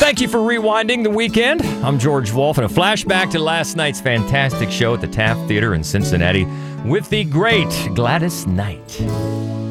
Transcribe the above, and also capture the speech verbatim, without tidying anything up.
thank you for rewinding the weekend. I'm George Wolf, and a flashback to last night's fantastic show at the Taft Theater in Cincinnati with the great Gladys Knight.